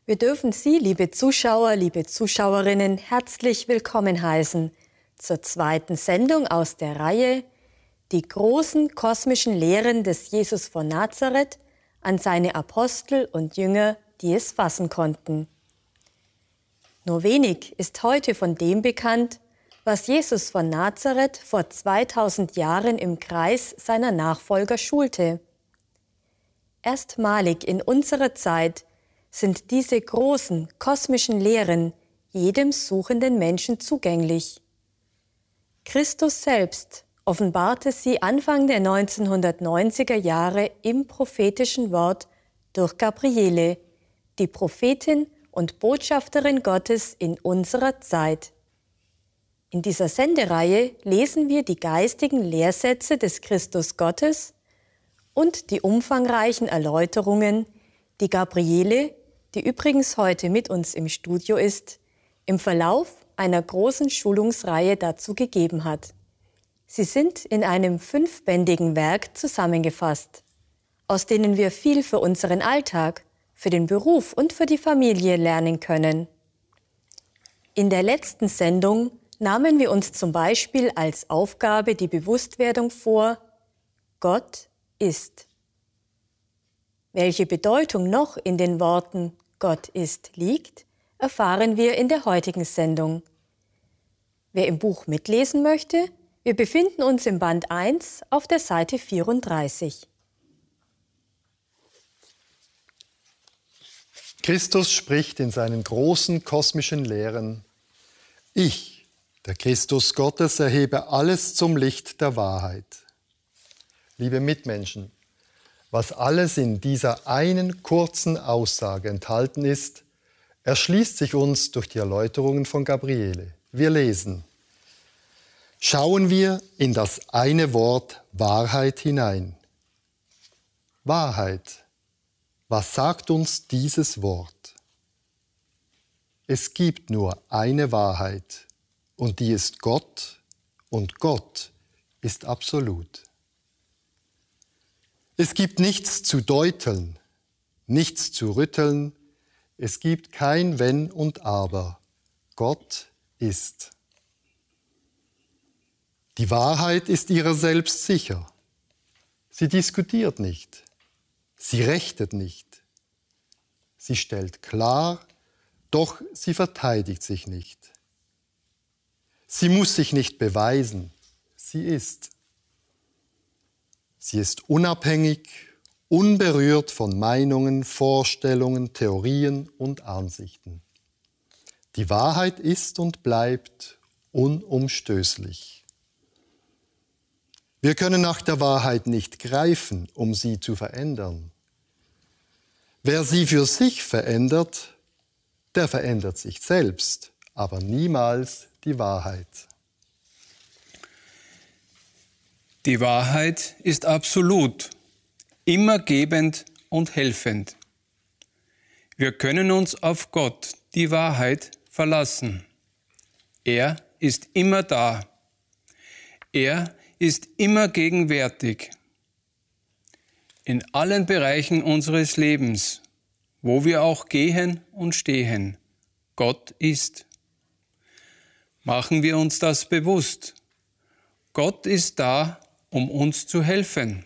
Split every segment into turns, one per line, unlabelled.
Wir dürfen Sie, liebe Zuschauer, liebe Zuschauerinnen, herzlich willkommen heißen zur zweiten Sendung aus der Reihe Die großen kosmischen Lehren des Jesus von Nazareth an seine Apostel und Jünger, die es fassen konnten. Nur wenig ist heute von dem bekannt, was Jesus von Nazareth vor 2000 Jahren im Kreis seiner Nachfolger schulte. Erstmalig in unserer Zeit sind diese großen kosmischen Lehren jedem suchenden Menschen zugänglich. Christus selbst offenbarte sie Anfang der 1990er Jahre im prophetischen Wort durch Gabriele, die Prophetin und Botschafterin Gottes in unserer Zeit. In dieser Sendereihe lesen wir die geistigen Lehrsätze des Christus Gottes und die umfangreichen Erläuterungen, die Gabriele, die übrigens heute mit uns im Studio ist, im Verlauf einer großen Schulungsreihe dazu gegeben hat. Sie sind in einem 5-bändigen Werk zusammengefasst, aus denen wir viel für unseren Alltag, für den Beruf und für die Familie lernen können. In der letzten Sendung nahmen wir uns zum Beispiel als Aufgabe die Bewusstwerdung vor, Gott ist. Welche Bedeutung noch in den Worten Gott ist liegt, erfahren wir in der heutigen Sendung. Wer im Buch mitlesen möchte, wir befinden uns im Band 1 auf der Seite 34.
Christus spricht in seinen großen kosmischen Lehren: Ich, der Christus Gottes, erhebe alles zum Licht der Wahrheit. Liebe Mitmenschen, was alles in dieser einen kurzen Aussage enthalten ist, erschließt sich uns durch die Erläuterungen von Gabriele. Wir lesen: Schauen wir in das eine Wort Wahrheit hinein. Wahrheit. Was sagt uns dieses Wort? Es gibt nur eine Wahrheit, und die ist Gott, und Gott ist absolut. Es gibt nichts zu deuteln, nichts zu rütteln, es gibt kein Wenn und Aber. Gott ist. Die Wahrheit ist ihrer selbst sicher. Sie diskutiert nicht. Sie rechtet nicht. Sie stellt klar, doch sie verteidigt sich nicht. Sie muss sich nicht beweisen. Sie ist. Sie ist unabhängig, unberührt von Meinungen, Vorstellungen, Theorien und Ansichten. Die Wahrheit ist und bleibt unumstößlich. Wir können nach der Wahrheit nicht greifen, um sie zu verändern. Wer sie für sich verändert, der verändert sich selbst, aber niemals die Wahrheit.
Die Wahrheit ist absolut, immer gebend und helfend. Wir können uns auf Gott, die Wahrheit, verlassen. Er ist immer da. Er ist immer gegenwärtig. In allen Bereichen unseres Lebens, wo wir auch gehen und stehen, Gott ist. Machen wir uns das bewusst. Gott ist da, um uns zu helfen.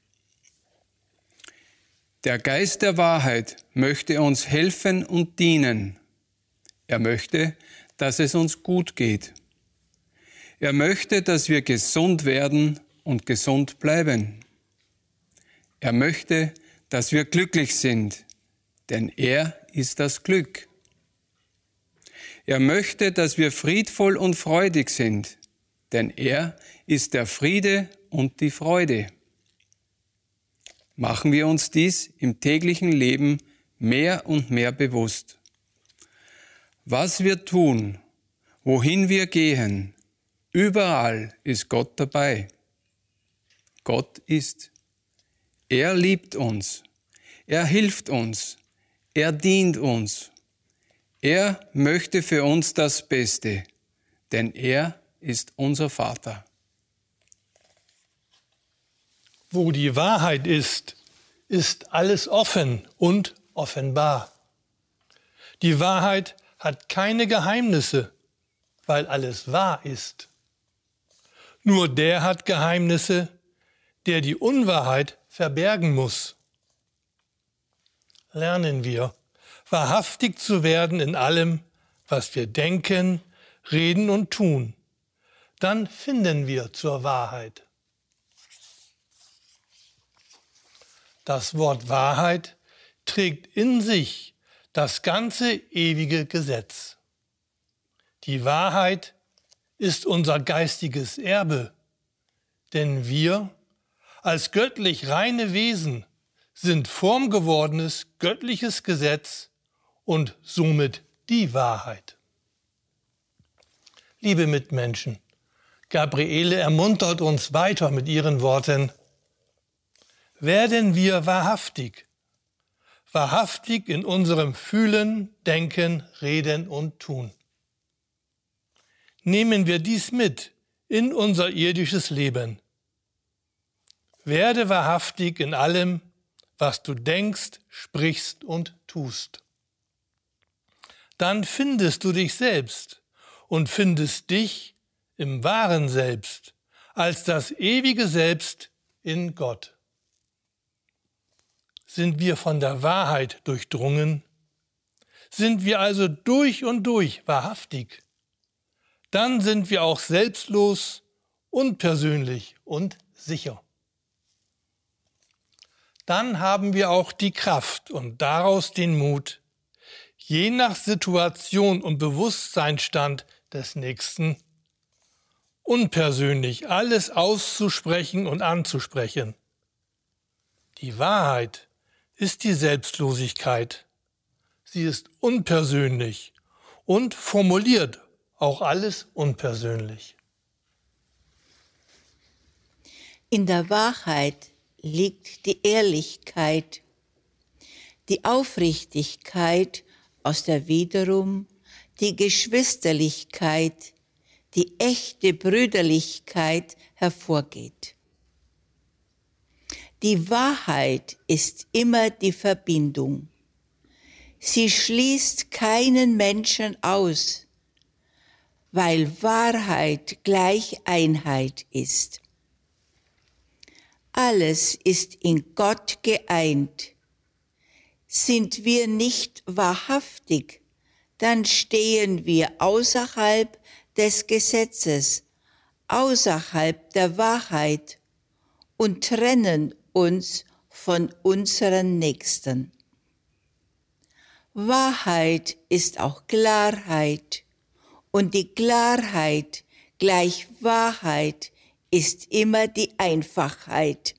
Der Geist der Wahrheit möchte uns helfen und dienen. Er möchte, dass es uns gut geht. Er möchte, dass wir gesund werden und gesund bleiben. Er möchte, dass wir glücklich sind, denn er ist das Glück. Er möchte, dass wir friedvoll und freudig sind, denn er ist der Friede und die Freude. Machen wir uns dies im täglichen Leben mehr und mehr bewusst. Was wir tun, wohin wir gehen, überall ist Gott dabei. Gott ist. Er liebt uns. Er hilft uns. Er dient uns. Er möchte für uns das Beste, denn er ist unser Vater.
Wo die Wahrheit ist, ist alles offen und offenbar. Die Wahrheit hat keine Geheimnisse, weil alles wahr ist. Nur der hat Geheimnisse, der die Unwahrheit verbergen muss. Lernen wir, wahrhaftig zu werden in allem, was wir denken, reden und tun. Dann finden wir zur Wahrheit. Das Wort Wahrheit trägt in sich das ganze ewige Gesetz. Die Wahrheit ist unser geistiges Erbe, denn wir als göttlich reine Wesen sind formgewordenes göttliches Gesetz und somit die Wahrheit. Liebe Mitmenschen, Gabriele ermuntert uns weiter mit ihren Worten: Werden wir wahrhaftig in unserem Fühlen, Denken, Reden und Tun. Nehmen wir dies mit in unser irdisches Leben. Werde wahrhaftig in allem, was du denkst, sprichst und tust. Dann findest du dich selbst und findest dich im wahren Selbst, als das ewige Selbst in Gott. Sind wir von der Wahrheit durchdrungen? Sind wir also durch und durch wahrhaftig? Dann sind wir auch selbstlos, unpersönlich und sicher. Dann haben wir auch die Kraft und daraus den Mut, je nach Situation und Bewusstseinsstand des Nächsten, unpersönlich alles auszusprechen und anzusprechen. Die Wahrheit ist die Selbstlosigkeit. Sie ist unpersönlich und formuliert auch alles unpersönlich.
In der Wahrheit liegt die Ehrlichkeit, die Aufrichtigkeit, aus der wiederum die Geschwisterlichkeit, die echte Brüderlichkeit hervorgeht. Die Wahrheit ist immer die Verbindung. Sie schließt keinen Menschen aus, weil Wahrheit gleich Einheit ist. Alles ist in Gott geeint. Sind wir nicht wahrhaftig, dann stehen wir außerhalb des Gesetzes, außerhalb der Wahrheit und trennen uns von unseren Nächsten. Wahrheit ist auch Klarheit und die Klarheit gleich Wahrheit ist immer die Einfachheit.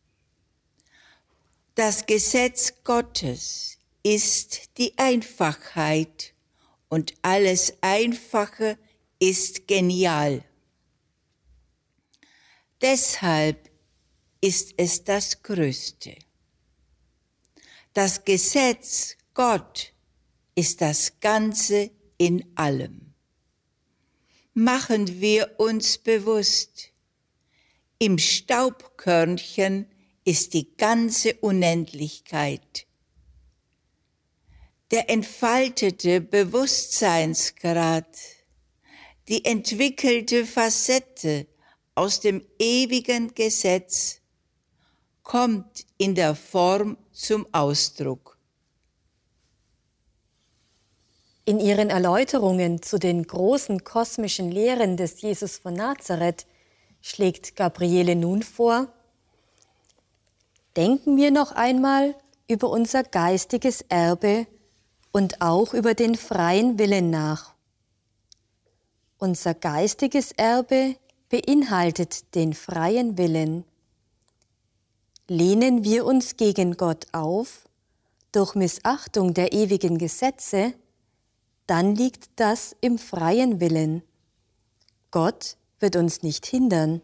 Das Gesetz Gottes ist die Einfachheit und alles Einfache ist genial. Deshalb ist es das Größte. Das Gesetz Gott ist das Ganze in allem. Machen wir uns bewusst, im Staubkörnchen ist die ganze Unendlichkeit. Der entfaltete Bewusstseinsgrad, die entwickelte Facette aus dem ewigen Gesetz kommt in der Form zum Ausdruck.
In ihren Erläuterungen zu den großen kosmischen Lehren des Jesus von Nazareth schlägt Gabriele nun vor: Denken wir noch einmal über unser geistiges Erbe und auch über den freien Willen nach. Unser geistiges Erbe beinhaltet den freien Willen. Lehnen wir uns gegen Gott auf, durch Missachtung der ewigen Gesetze, dann liegt das im freien Willen. Gott wird uns nicht hindern.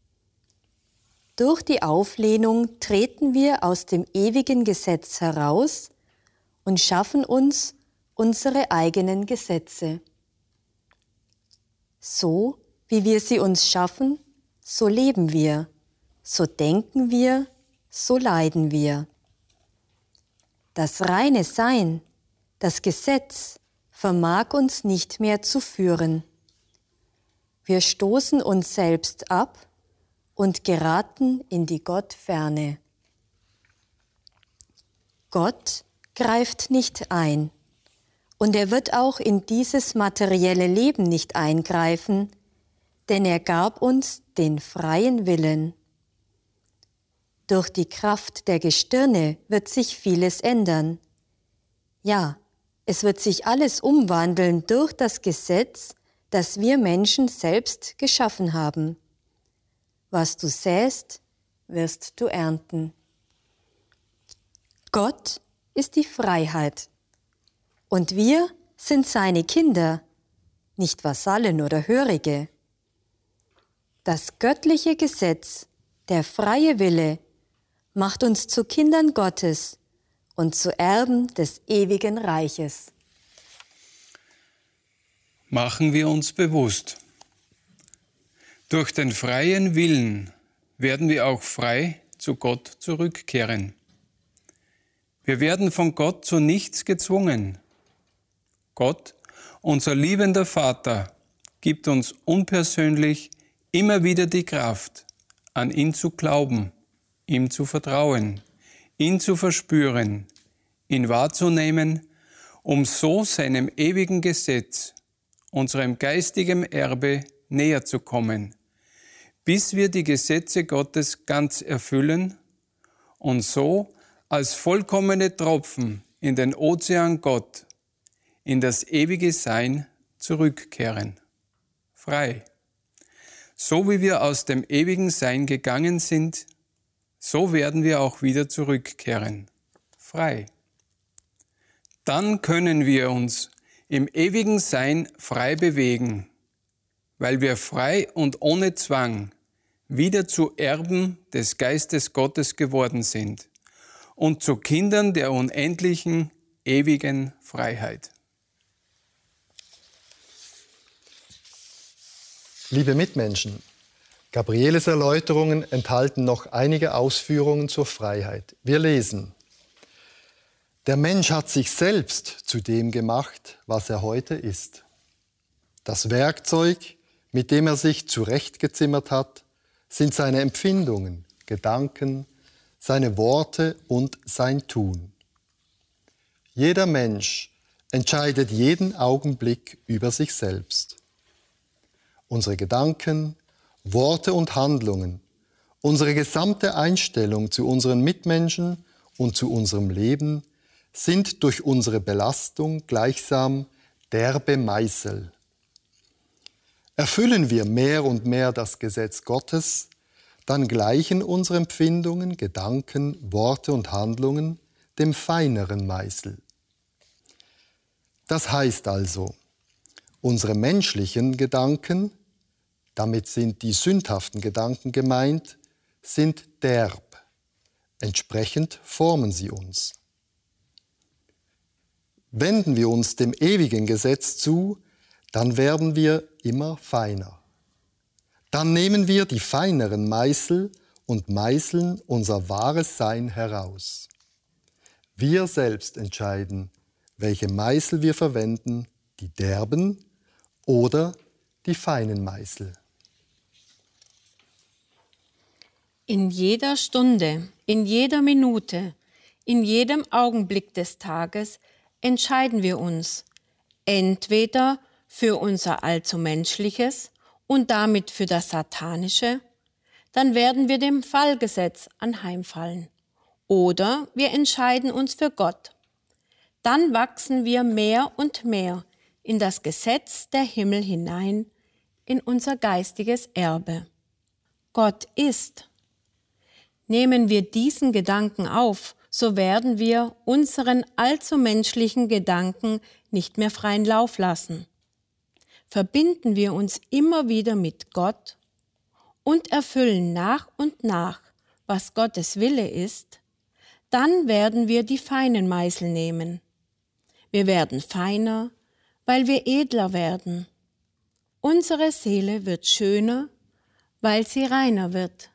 Durch die Auflehnung treten wir aus dem ewigen Gesetz heraus und schaffen uns unsere eigenen Gesetze. So wie wir sie uns schaffen, so leben wir, so denken wir, so leiden wir. Das reine Sein, Das Gesetz vermag uns nicht mehr zu führen. Wir stoßen uns selbst ab und geraten in die Gottferne. Gott greift nicht ein und er wird auch in dieses materielle Leben nicht eingreifen, denn er gab uns den freien Willen. Durch die Kraft der Gestirne wird sich vieles ändern. Ja, es wird sich alles umwandeln durch das Gesetz, das wir Menschen selbst geschaffen haben. Was du säst, wirst du ernten. Gott ist die Freiheit. Und wir sind seine Kinder, nicht Vasallen oder Hörige. Das göttliche Gesetz, der freie Wille, macht uns zu Kindern Gottes und zu Erben des ewigen Reiches.
Machen wir uns bewusst. Durch den freien Willen werden wir auch frei zu Gott zurückkehren. Wir werden von Gott zu nichts gezwungen. Gott, unser liebender Vater, gibt uns unpersönlich immer wieder die Kraft, an ihn zu glauben, ihm zu vertrauen, ihn zu verspüren, ihn wahrzunehmen, um so seinem ewigen Gesetz, unserem geistigen Erbe näher zu kommen, bis wir die Gesetze Gottes ganz erfüllen und so als vollkommene Tropfen in den Ozean Gott, in das ewige Sein zurückkehren. Frei. So wie wir aus dem ewigen Sein gegangen sind, so werden wir auch wieder zurückkehren. Frei. Dann können wir uns im ewigen Sein frei bewegen, weil wir frei und ohne Zwang wieder zu Erben des Geistes Gottes geworden sind und zu Kindern der unendlichen, ewigen Freiheit.
Liebe Mitmenschen, Gabrieles Erläuterungen enthalten noch einige Ausführungen zur Freiheit. Wir lesen: Der Mensch hat sich selbst zu dem gemacht, was er heute ist. Das Werkzeug, mit dem er sich zurechtgezimmert hat, sind seine Empfindungen, Gedanken, seine Worte und sein Tun. Jeder Mensch entscheidet jeden Augenblick über sich selbst. Unsere Gedanken, Worte und Handlungen, unsere gesamte Einstellung zu unseren Mitmenschen und zu unserem Leben sind durch unsere Belastung gleichsam derbe Meißel. Erfüllen wir mehr und mehr das Gesetz Gottes, dann gleichen unsere Empfindungen, Gedanken, Worte und Handlungen dem feineren Meißel. Das heißt also, unsere menschlichen Gedanken, damit sind die sündhaften Gedanken gemeint, sind derb. Entsprechend formen sie uns. Wenden wir uns dem ewigen Gesetz zu, dann werden wir immer feiner. Dann nehmen wir die feineren Meißel und meißeln unser wahres Sein heraus. Wir selbst entscheiden, welche Meißel wir verwenden, die derben oder die feinen Meißel.
In jeder Stunde, in jeder Minute, in jedem Augenblick des Tages entscheiden wir uns, entweder für unser allzu Menschliches und damit für das Satanische, dann werden wir dem Fallgesetz anheimfallen. Oder wir entscheiden uns für Gott. Dann wachsen wir mehr und mehr in das Gesetz der Himmel hinein, in unser geistiges Erbe. Gott ist. Nehmen wir diesen Gedanken auf, so werden wir unseren allzu menschlichen Gedanken nicht mehr freien Lauf lassen. Verbinden wir uns immer wieder mit Gott und erfüllen nach und nach, was Gottes Wille ist, dann werden wir die feinen Meißel nehmen. Wir werden feiner, weil wir edler werden. Unsere Seele wird schöner, weil sie reiner wird.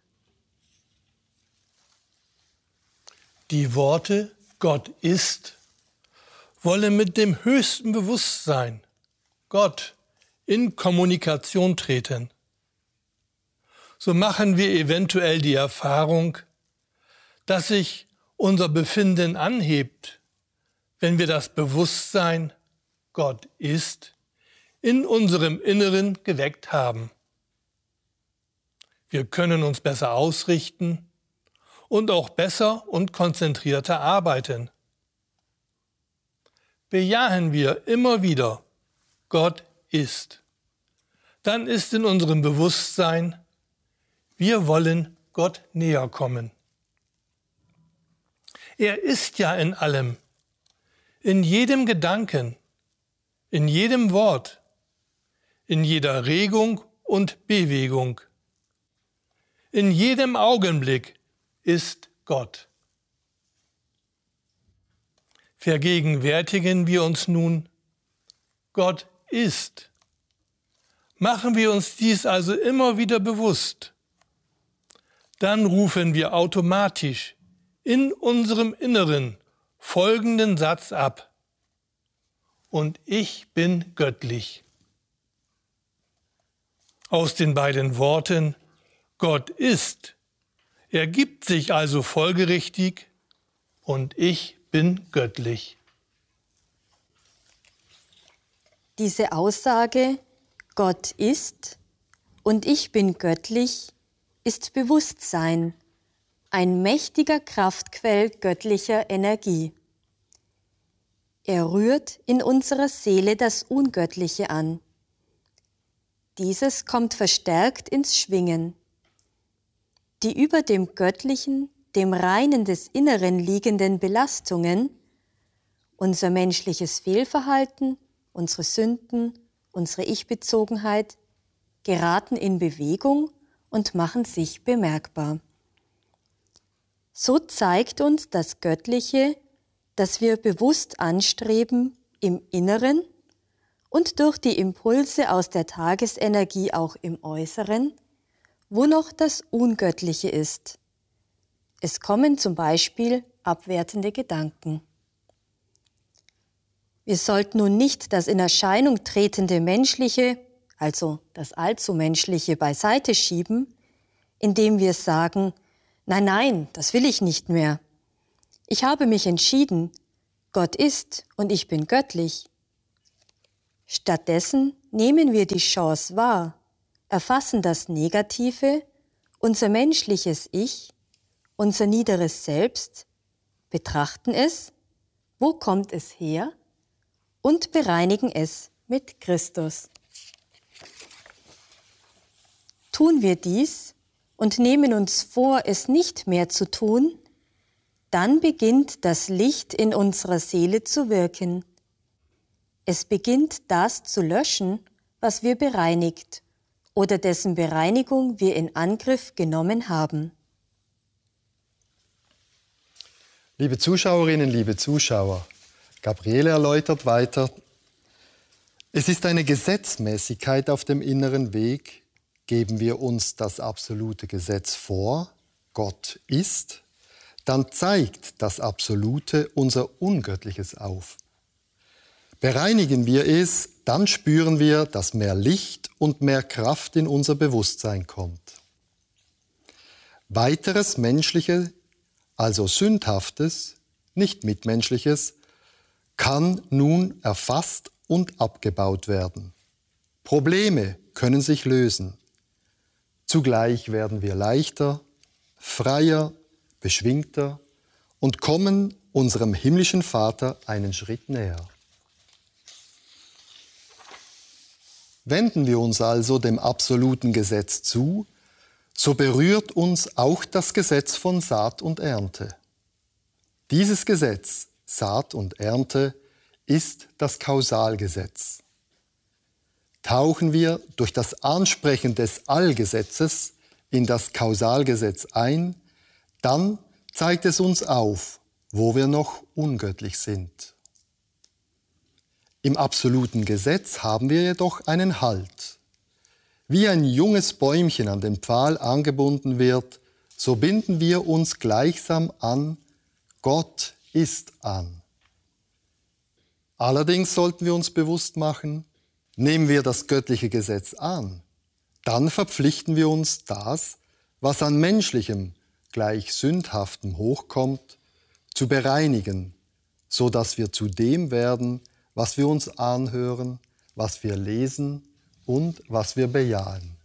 Die Worte Gott ist wollen mit dem höchsten Bewusstsein, Gott, in Kommunikation treten. So machen wir eventuell die Erfahrung, dass sich unser Befinden anhebt, wenn wir das Bewusstsein, Gott ist, in unserem Inneren geweckt haben. Wir können uns besser ausrichten und auch besser und konzentrierter arbeiten. Bejahen wir immer wieder, Gott ist. Dann ist in unserem Bewusstsein, wir wollen Gott näher kommen. Er ist ja in allem, in jedem Gedanken, in jedem Wort, in jeder Regung und Bewegung. In jedem Augenblick ist Gott. Vergegenwärtigen wir uns nun, Gott ist. Machen wir uns dies also immer wieder bewusst. Dann rufen wir automatisch in unserem Inneren folgenden Satz ab. Und ich bin göttlich. Aus den beiden Worten Gott ist ergibt sich also folgerichtig und ich bin göttlich.
Diese Aussage, Gott ist und ich bin göttlich, ist Bewusstsein, ein mächtiger Kraftquell göttlicher Energie. Er rührt in unserer Seele das Ungöttliche an. Dieses kommt verstärkt ins Schwingen. Die über dem Göttlichen, dem Reinen des Inneren liegenden Belastungen, unser menschliches Fehlverhalten, unsere Sünden, unsere Ich-Bezogenheit, geraten in Bewegung und machen sich bemerkbar. So zeigt uns das Göttliche, das wir bewusst anstreben im Inneren und durch die Impulse aus der Tagesenergie auch im Äußeren, wo noch das Ungöttliche ist. Es kommen zum Beispiel abwertende Gedanken. Wir sollten nun nicht das in Erscheinung tretende Menschliche, also das Allzumenschliche, beiseite schieben, indem wir sagen, nein, nein, das will ich nicht mehr. Ich habe mich entschieden, Gott ist und ich bin göttlich. Stattdessen nehmen wir die Chance wahr, erfassen das Negative, unser menschliches Ich, unser niederes Selbst, betrachten es, wo kommt es her, und bereinigen es mit Christus. Tun wir dies und nehmen uns vor, es nicht mehr zu tun, dann beginnt das Licht in unserer Seele zu wirken. Es beginnt das zu löschen, was wir bereinigt oder dessen Bereinigung wir in Angriff genommen haben.
Liebe Zuschauerinnen, liebe Zuschauer, Gabriele erläutert weiter, es ist eine Gesetzmäßigkeit auf dem inneren Weg, geben wir uns das absolute Gesetz vor, Gott ist, dann zeigt das Absolute unser Ungöttliches auf. Bereinigen wir es, dann spüren wir, dass mehr Licht und mehr Kraft in unser Bewusstsein kommt. Weiteres Menschliches, also Sündhaftes, nicht Mitmenschliches, kann nun erfasst und abgebaut werden. Probleme können sich lösen. Zugleich werden wir leichter, freier, beschwingter und kommen unserem himmlischen Vater einen Schritt näher. Wenden wir uns also dem absoluten Gesetz zu, so berührt uns auch das Gesetz von Saat und Ernte. Dieses Gesetz, Saat und Ernte, ist das Kausalgesetz. Tauchen wir durch das Ansprechen des Allgesetzes in das Kausalgesetz ein, dann zeigt es uns auf, wo wir noch ungöttlich sind. Im absoluten Gesetz haben wir jedoch einen Halt. Wie ein junges Bäumchen an den Pfahl angebunden wird, so binden wir uns gleichsam an Gott ist an. Allerdings sollten wir uns bewusst machen, nehmen wir das göttliche Gesetz an, dann verpflichten wir uns, das, was an menschlichem, gleich sündhaftem hochkommt, zu bereinigen, so dass wir zu dem werden, was wir uns anhören, was wir lesen und was wir bejahen.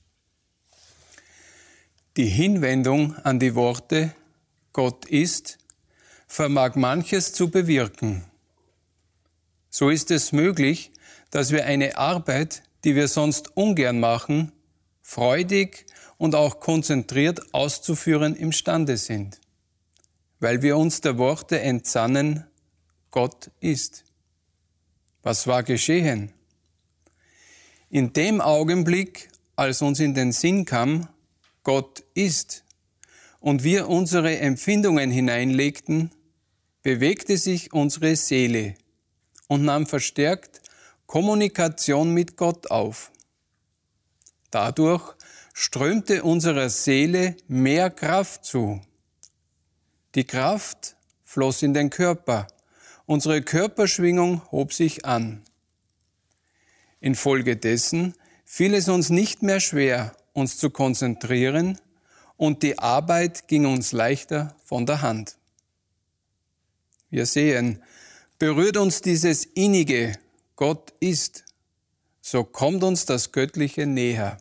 Die Hinwendung an die Worte Gott ist, vermag manches zu bewirken. So ist es möglich, dass wir eine Arbeit, die wir sonst ungern machen, freudig und auch konzentriert auszuführen imstande sind, weil wir uns der Worte entsannen, Gott ist. Was war geschehen? In dem Augenblick, als uns in den Sinn kam, Gott ist, und wir unsere Empfindungen hineinlegten, bewegte sich unsere Seele und nahm verstärkt Kommunikation mit Gott auf. Dadurch strömte unserer Seele mehr Kraft zu. Die Kraft floss in den Körper, unsere Körperschwingung hob sich an. Infolgedessen fiel es uns nicht mehr schwer, uns zu konzentrieren, und die Arbeit ging uns leichter von der Hand. Wir sehen, berührt uns dieses innige Gott ist, so kommt uns das Göttliche näher.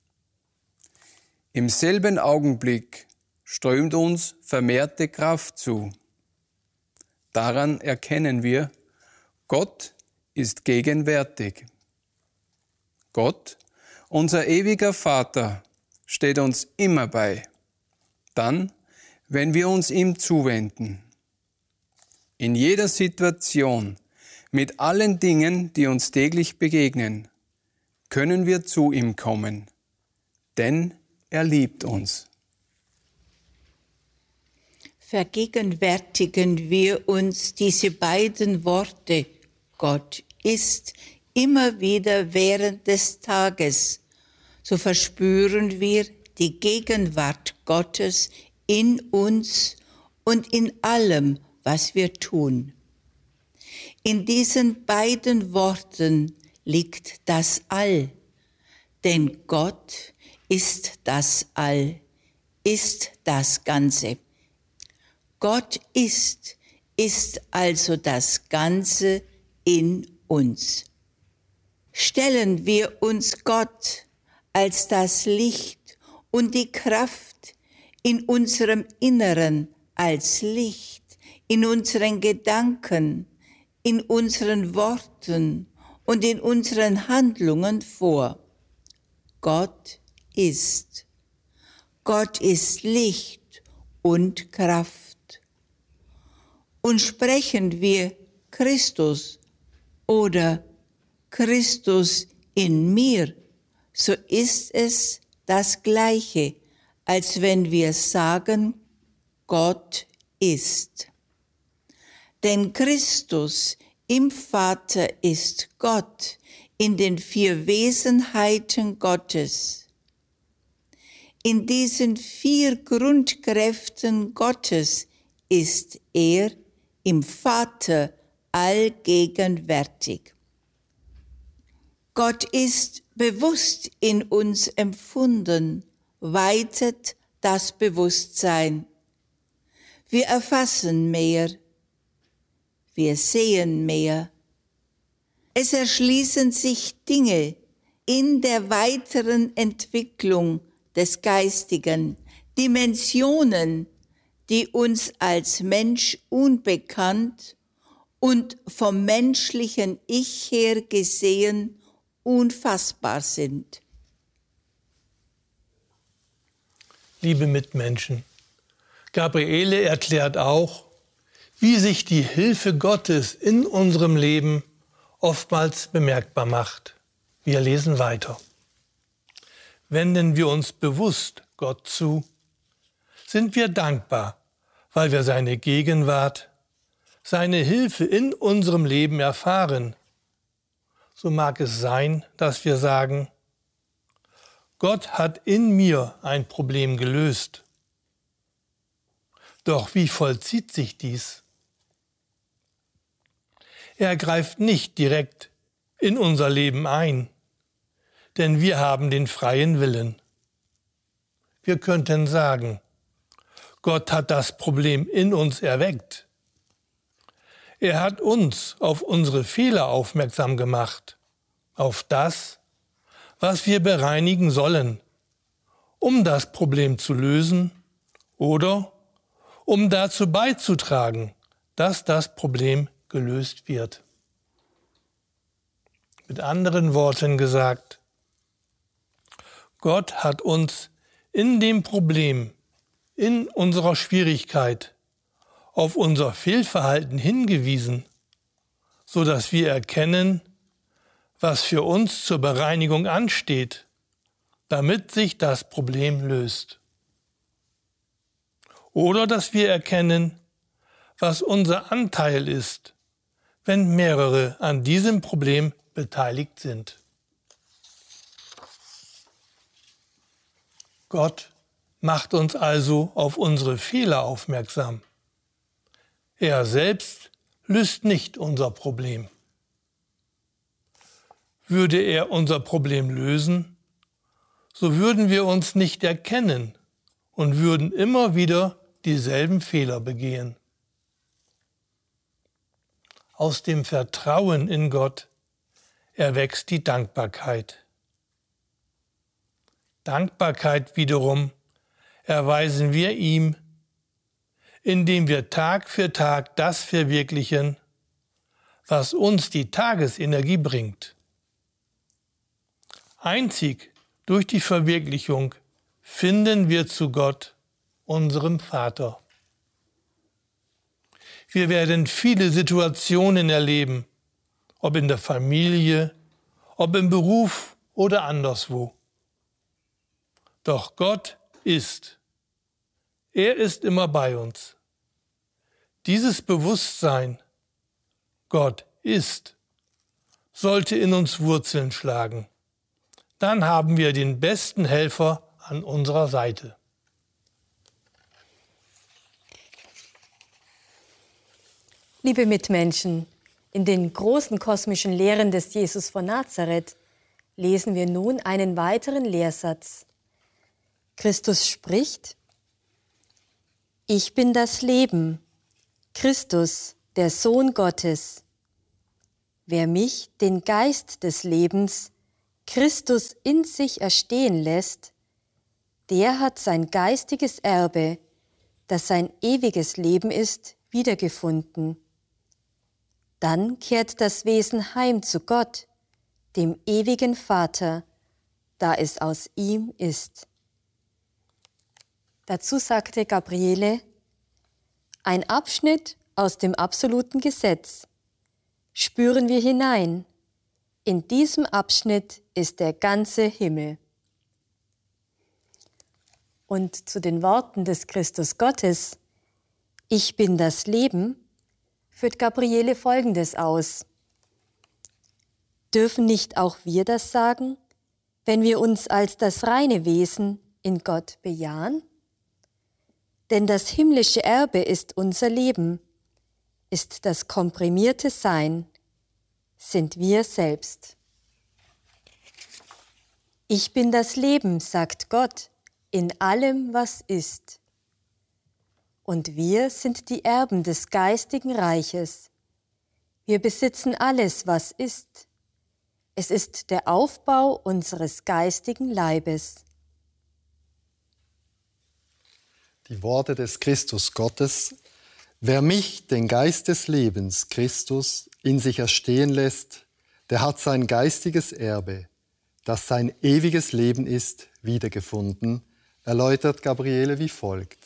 Im selben Augenblick strömt uns vermehrte Kraft zu. Daran erkennen wir, Gott ist gegenwärtig. Gott, unser ewiger Vater, steht uns immer bei, dann, wenn wir uns ihm zuwenden. In jeder Situation, mit allen Dingen, die uns täglich begegnen, können wir zu ihm kommen, denn er liebt uns.
Vergegenwärtigen wir uns diese beiden Worte, Gott ist, immer wieder während des Tages, so verspüren wir die Gegenwart Gottes in uns und in allem, was wir tun. In diesen beiden Worten liegt das All, denn Gott ist das All, ist das Ganze. Gott ist also das Ganze in uns. Stellen wir uns Gott als das Licht und die Kraft in unserem Inneren als Licht, in unseren Gedanken, in unseren Worten und in unseren Handlungen vor. Gott ist. Gott ist Licht und Kraft. Und sprechen wir Christus oder Christus in mir, so ist es das Gleiche, als wenn wir sagen, Gott ist. Denn Christus im Vater ist Gott in den 4 Wesenheiten Gottes. In diesen 4 Grundkräften Gottes ist er im Vater allgegenwärtig. Gott ist bewusst in uns empfunden, weitet das Bewusstsein. Wir erfassen mehr, wir sehen mehr. Es erschließen sich Dinge in der weiteren Entwicklung des Geistigen, Dimensionen, die uns als Mensch unbekannt und vom menschlichen Ich her gesehen unfassbar sind.
Liebe Mitmenschen, Gabriele erklärt auch, wie sich die Hilfe Gottes in unserem Leben oftmals bemerkbar macht. Wir lesen weiter. Wenden wir uns bewusst Gott zu, sind wir dankbar, weil wir seine Gegenwart, seine Hilfe in unserem Leben erfahren. So mag es sein, dass wir sagen, Gott hat in mir ein Problem gelöst. Doch wie vollzieht sich dies? Er greift nicht direkt in unser Leben ein, denn wir haben den freien Willen. Wir könnten sagen, Gott hat das Problem in uns erweckt. Er hat uns auf unsere Fehler aufmerksam gemacht, auf das, was wir bereinigen sollen, um das Problem zu lösen oder um dazu beizutragen, dass das Problem gelöst wird. Mit anderen Worten gesagt, Gott hat uns in dem Problem, in unserer Schwierigkeit auf unser Fehlverhalten hingewiesen, sodass wir erkennen, was für uns zur Bereinigung ansteht, damit sich das Problem löst. Oder dass wir erkennen, was unser Anteil ist, wenn mehrere an diesem Problem beteiligt sind. Gott macht uns also auf unsere Fehler aufmerksam. Er selbst löst nicht unser Problem. Würde er unser Problem lösen, so würden wir uns nicht erkennen und würden immer wieder dieselben Fehler begehen. Aus dem Vertrauen in Gott erwächst die Dankbarkeit. Dankbarkeit wiederum erweisen wir ihm, indem wir Tag für Tag das verwirklichen, was uns die Tagesenergie bringt. Einzig durch die Verwirklichung finden wir zu Gott, unserem Vater. Wir werden viele Situationen erleben, ob in der Familie, ob im Beruf oder anderswo. Doch Gott ist. Er ist immer bei uns. Dieses Bewusstsein, Gott ist, sollte in uns Wurzeln schlagen. Dann haben wir den besten Helfer an unserer Seite.
Liebe Mitmenschen, in den großen kosmischen Lehren des Jesus von Nazareth lesen wir nun einen weiteren Lehrsatz. Christus spricht: Ich bin das Leben, Christus, der Sohn Gottes. Wer mich, den Geist des Lebens, Christus in sich erstehen lässt, der hat sein geistiges Erbe, das sein ewiges Leben ist, wiedergefunden. Dann kehrt das Wesen heim zu Gott, dem ewigen Vater, da es aus ihm ist. Dazu sagte Gabriele: Ein Abschnitt aus dem absoluten Gesetz. Spüren wir hinein. In diesem Abschnitt ist der ganze Himmel. Und zu den Worten des Christus Gottes: Ich bin das Leben, führt Gabriele Folgendes aus. Dürfen nicht auch wir das sagen, wenn wir uns als das reine Wesen in Gott bejahen? Denn das himmlische Erbe ist unser Leben, ist das komprimierte Sein, sind wir selbst. Ich bin das Leben, sagt Gott, in allem, was ist. Und wir sind die Erben des geistigen Reiches. Wir besitzen alles, was ist. Es ist der Aufbau unseres geistigen Leibes.
Die Worte des Christus Gottes: Wer mich, den Geist des Lebens, Christus, in sich erstehen lässt, der hat sein geistiges Erbe, das sein ewiges Leben ist, wiedergefunden, erläutert Gabriele wie folgt.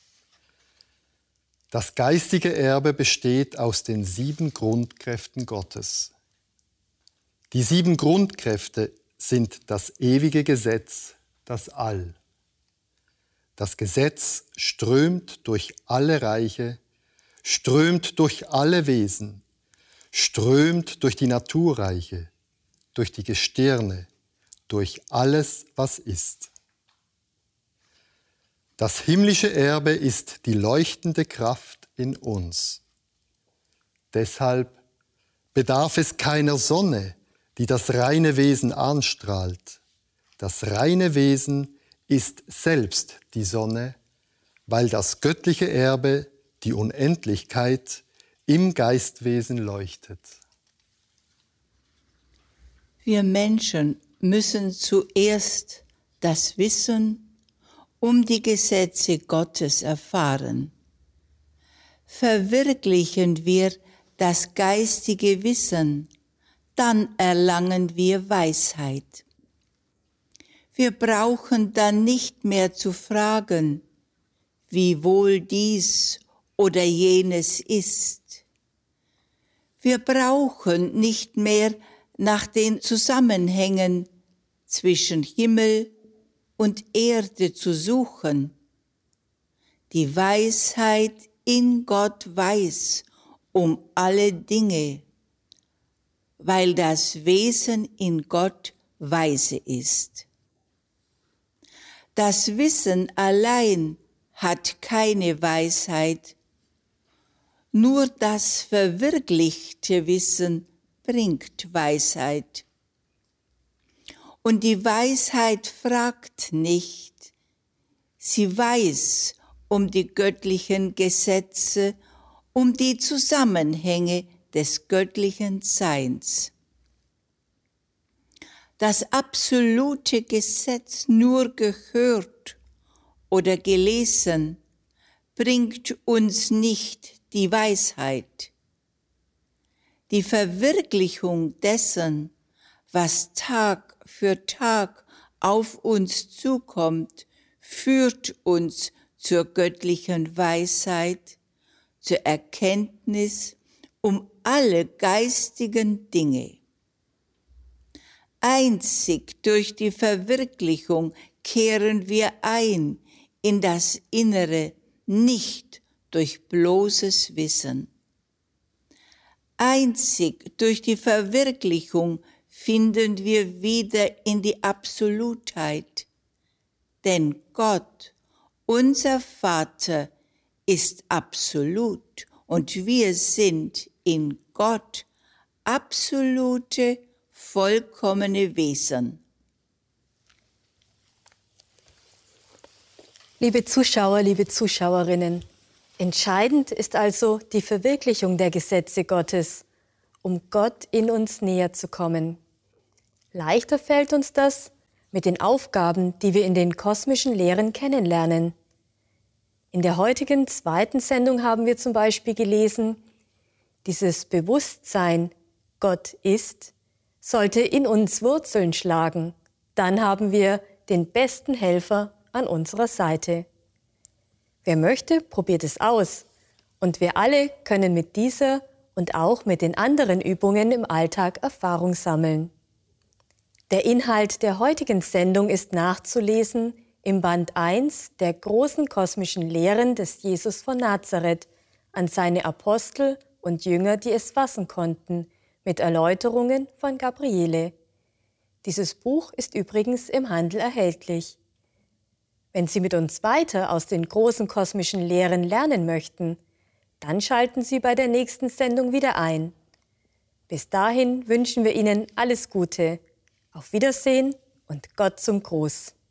Das geistige Erbe besteht aus den 7 Grundkräften Gottes. Die 7 Grundkräfte sind das ewige Gesetz, das All. Das Gesetz strömt durch alle Reiche, strömt durch alle Wesen, strömt durch die Naturreiche, durch die Gestirne, durch alles, was ist. Das himmlische Erbe ist die leuchtende Kraft in uns. Deshalb bedarf es keiner Sonne, die das reine Wesen anstrahlt. Das reine Wesen ist selbst die Sonne, weil das göttliche Erbe, die Unendlichkeit, im Geistwesen leuchtet.
Wir Menschen müssen zuerst das Wissen um die Gesetze Gottes erfahren. Verwirklichen wir das geistige Wissen, dann erlangen wir Weisheit. Wir brauchen dann nicht mehr zu fragen, wie wohl dies oder jenes ist. Wir brauchen nicht mehr nach den Zusammenhängen zwischen Himmel und Erde zu suchen. Die Weisheit in Gott weiß um alle Dinge, weil das Wesen in Gott weise ist. Das Wissen allein hat keine Weisheit, nur das verwirklichte Wissen bringt Weisheit. Und die Weisheit fragt nicht, sie weiß um die göttlichen Gesetze, um die Zusammenhänge des göttlichen Seins. Das absolute Gesetz nur gehört oder gelesen bringt uns nicht die Weisheit. Die Verwirklichung dessen, was Tag für Tag auf uns zukommt, führt uns zur göttlichen Weisheit, zur Erkenntnis um alle geistigen Dinge. Einzig durch die Verwirklichung kehren wir ein in das Innere, nicht durch bloßes Wissen. Einzig durch die Verwirklichung finden wir wieder in die Absolutheit. Denn Gott, unser Vater, ist absolut und wir sind in Gott absolute, vollkommene Wesen.
Liebe Zuschauer, liebe Zuschauerinnen, entscheidend ist also die Verwirklichung der Gesetze Gottes, um Gott in uns näher zu kommen. Leichter fällt uns das mit den Aufgaben, die wir in den kosmischen Lehren kennenlernen. In der heutigen zweiten Sendung haben wir zum Beispiel gelesen, dieses Bewusstsein, Gott ist, sollte in uns Wurzeln schlagen. Dann haben wir den besten Helfer an unserer Seite. Wer möchte, probiert es aus. Und wir alle können mit dieser und auch mit den anderen Übungen im Alltag Erfahrung sammeln. Der Inhalt der heutigen Sendung ist nachzulesen im Band 1 der großen kosmischen Lehren des Jesus von Nazareth an seine Apostel und Jünger, die es fassen konnten, mit Erläuterungen von Gabriele. Dieses Buch ist übrigens im Handel erhältlich. Wenn Sie mit uns weiter aus den großen kosmischen Lehren lernen möchten, dann schalten Sie bei der nächsten Sendung wieder ein. Bis dahin wünschen wir Ihnen alles Gute. Auf Wiedersehen und Gott zum Gruß.